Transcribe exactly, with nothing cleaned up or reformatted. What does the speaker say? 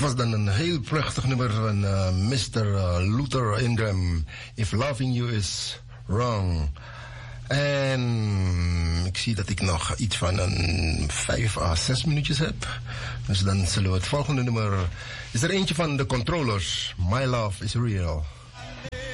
was dan een heel prachtig nummer van uh, mister Uh, Luther Ingram. If loving you is wrong. En ik zie dat ik nog iets van een vijf à zes minuutjes heb. Dus dan zullen we het volgende nummer... Is er eentje van de Controllers. My Love is Real.